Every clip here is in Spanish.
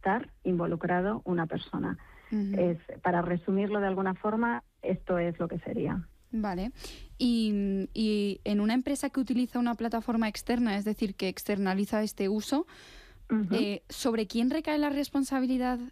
estar involucrado una persona. Para resumirlo de alguna forma, esto es lo que sería. Vale. Y en una empresa que utiliza una plataforma externa, es decir, que externaliza este uso, ¿sobre quién recae la responsabilidad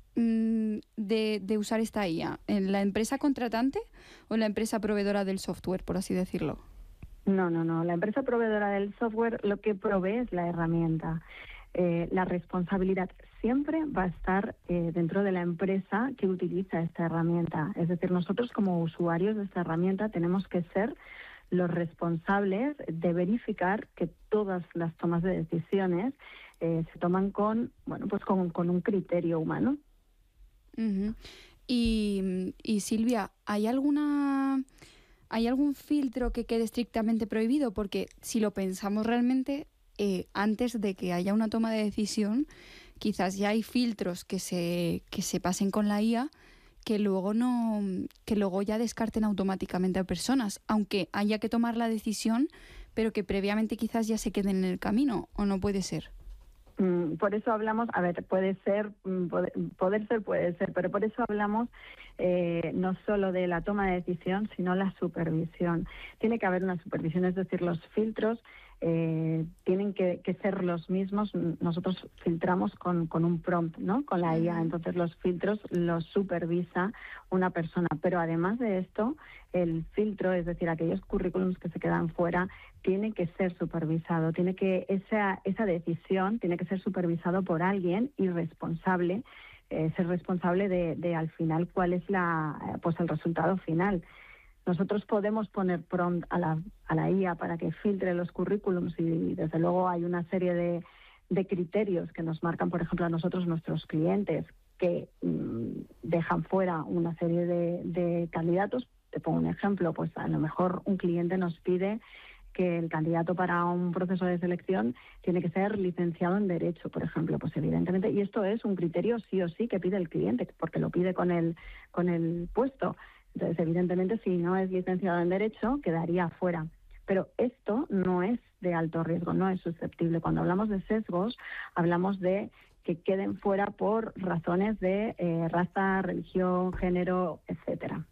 de usar esta IA? ¿En la empresa contratante o en la empresa proveedora del software, por así decirlo? No. La empresa proveedora del software lo que provee es la herramienta. La responsabilidad siempre va a estar dentro de la empresa que utiliza esta herramienta. Es decir, nosotros como usuarios de esta herramienta tenemos que ser los responsables de verificar que todas las tomas de decisiones se toman con un criterio humano. Y Silvia, ¿hay algún filtro que quede estrictamente prohibido? Porque si lo pensamos realmente, antes de que haya una toma de decisión, quizás ya hay filtros que se pasen con la IA que luego ya descarten automáticamente a personas, aunque haya que tomar la decisión, pero que previamente quizás ya se queden en el camino, ¿o no puede ser? Por eso hablamos, puede ser, pero por eso hablamos no solo de la toma de decisión, sino la supervisión. Tiene que haber una supervisión, es decir, los filtros tienen que ser los mismos. Nosotros filtramos con un prompt, ¿no? Con la IA, entonces los filtros los supervisa una persona. Pero además de esto, el filtro, es decir, aquellos currículums que se quedan fuera, tiene que ser supervisado, esa decisión tiene que ser supervisado por alguien y responsable, ser responsable de al final cuál es el resultado final. Nosotros podemos poner prompt a la IA para que filtre los currículums y desde luego hay una serie de criterios que nos marcan, por ejemplo, a nosotros nuestros clientes que dejan fuera una serie de candidatos. Te pongo un ejemplo, pues a lo mejor un cliente nos pide que el candidato para un proceso de selección tiene que ser licenciado en Derecho, por ejemplo, pues evidentemente, y esto es un criterio sí o sí que pide el cliente, porque lo pide con el puesto. Entonces, evidentemente, si no es licenciado en Derecho, quedaría fuera. Pero esto no es de alto riesgo, no es susceptible. Cuando hablamos de sesgos, hablamos de que queden fuera por razones de raza, religión, género, etcétera.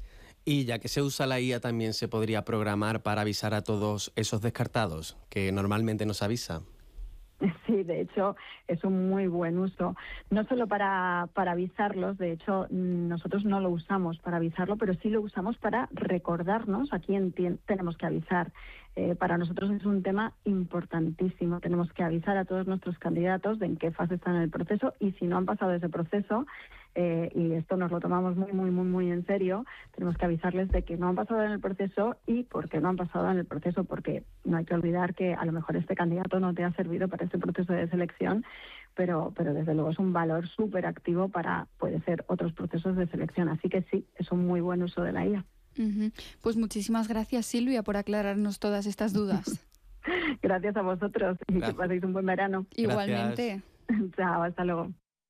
Y ya que se usa la IA, también se podría programar para avisar a todos esos descartados, que normalmente nos avisa. Sí, de hecho, es un muy buen uso. No solo para avisarlos, de hecho, nosotros no lo usamos para avisarlo, pero sí lo usamos para recordarnos a quién tenemos que avisar. Para nosotros es un tema importantísimo. Tenemos que avisar a todos nuestros candidatos de en qué fase están en el proceso y si no han pasado ese proceso, y esto nos lo tomamos muy en serio, tenemos que avisarles de que no han pasado en el proceso y por qué no han pasado en el proceso, porque no hay que olvidar que a lo mejor este candidato no te ha servido para ese proceso de selección, pero desde luego es un valor súper activo para, puede ser, otros procesos de selección. Así que sí, es un muy buen uso de la IA. Pues muchísimas gracias, Silvia, por aclararnos todas estas dudas. Gracias a vosotros y que paséis un buen verano. Igualmente. Chao, hasta luego.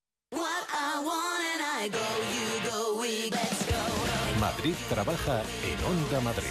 Madrid trabaja en Onda Madrid.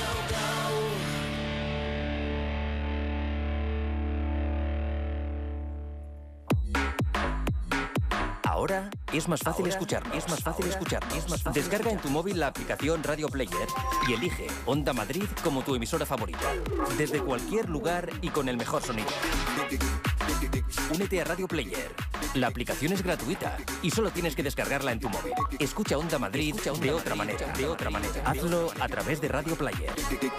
Ahora es más fácil escuchar. Descarga en tu móvil la aplicación Radio Player y elige Onda Madrid como tu emisora favorita. Desde cualquier lugar y con el mejor sonido. Únete a Radio Player. La aplicación es gratuita y solo tienes que descargarla en tu móvil. Escucha Onda Madrid de otra manera. Hazlo a través de Radio Player.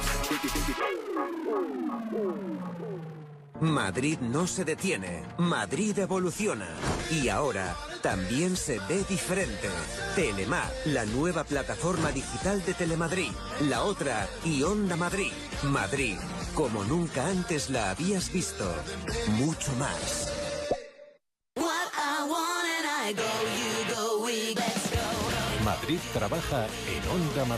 Madrid no se detiene, Madrid evoluciona. Y ahora también se ve diferente. Telemar, la nueva plataforma digital de Telemadrid. La otra y Onda Madrid. Madrid, como nunca antes la habías visto. Mucho más. Madrid trabaja en Onda Madrid.